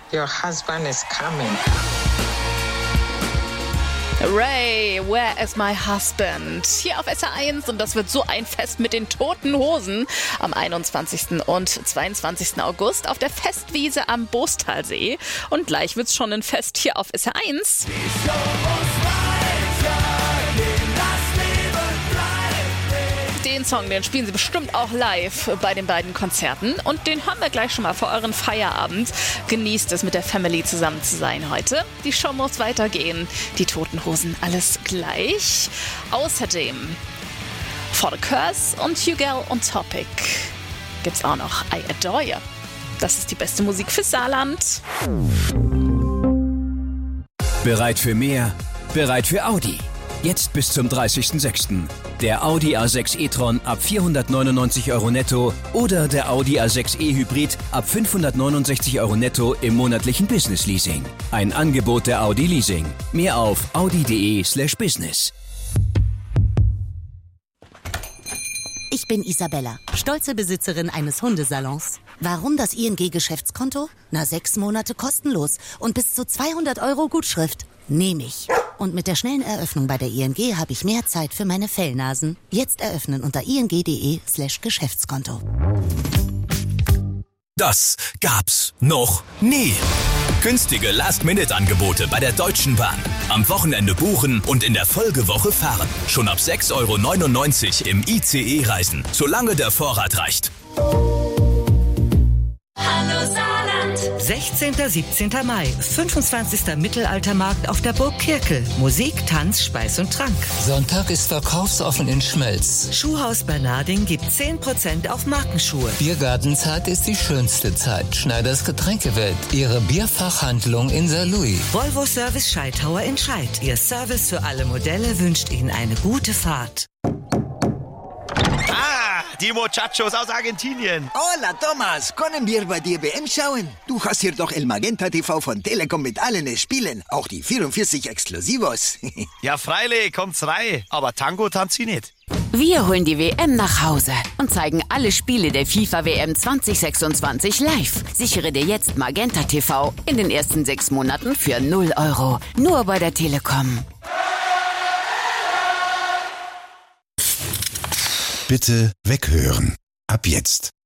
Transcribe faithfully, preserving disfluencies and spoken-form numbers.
Your husband is coming. Ray, where is my husband? Hier auf S R eins und das wird so ein Fest mit den Toten Hosen am einundzwanzigsten und zweiundzwanzigsten August auf der Festwiese am Bostalsee. Und gleich wird's schon ein Fest hier auf S R eins. Den Song, den spielen sie bestimmt auch live bei den beiden Konzerten und den hören wir gleich schon mal vor euren Feierabend. Genießt es, mit der Family zusammen zu sein heute. Die Show muss weitergehen. Die Toten Hosen, alles gleich. Außerdem For the Curse und Hugel on Topic gibt's auch noch I Adore You. Das ist die beste Musik für Saarland. Bereit für mehr? Bereit für Audi? Jetzt bis zum dreißigsten sechsten Der Audi A sechs e-tron ab vierhundertneunundneunzig Euro netto oder der Audi A sechs e-Hybrid ab fünfhundertneunundsechzig Euro netto im monatlichen Business Leasing. Ein Angebot der Audi Leasing. Mehr auf audi.de slash business. Ich bin Isabella, stolze Besitzerin eines Hundesalons. Warum das I N G-Geschäftskonto? Na, sechs Monate kostenlos und bis zu zweihundert Euro Gutschrift. Nehme ich. Und mit der schnellen Eröffnung bei der I N G habe ich mehr Zeit für meine Fellnasen. Jetzt eröffnen unter ing.de slash Geschäftskonto. Das gab's noch nie. Günstige Last-Minute-Angebote bei der Deutschen Bahn. Am Wochenende buchen und in der Folgewoche fahren. Schon ab sechs Euro neunundneunzig im I C E-Reisen, solange der Vorrat reicht. Hallo Saarland. sechzehnten siebzehnten Mai, fünfundzwanzigster Mittelaltermarkt auf der Burg Kirkel. Musik, Tanz, Speis und Trank. Sonntag ist verkaufsoffen in Schmelz. Schuhhaus Bernarding gibt zehn Prozent auf Markenschuhe. Biergartenzeit ist die schönste Zeit. Schneiders Getränkewelt, Ihre Bierfachhandlung in Saarlouis. Volvo Service Scheithauer in Scheid. Ihr Service für alle Modelle wünscht Ihnen eine gute Fahrt. Ah, die Muchachos aus Argentinien. Hola, Thomas. Können wir bei dir W M schauen? Du hast hier doch El Magenta T V von Telekom mit allen Spielen. Auch die vierundvierzig Exklusivos. Ja, freilich, kommt's rein. Aber Tango tanzt sie nicht. Wir holen die W M nach Hause und zeigen alle Spiele der FIFA W M zwanzig sechsundzwanzig live. Sichere dir jetzt Magenta T V in den ersten sechs Monaten für null Euro. Nur bei der Telekom. Bitte weghören. Ab jetzt.